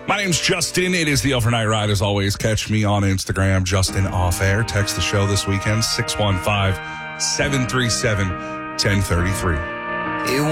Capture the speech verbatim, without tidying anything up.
My name's Justin. It is the Overnight Ride. As always, catch me on Instagram, Justin Off Air. Text the show this weekend, six one five, seven three seven, one oh three three.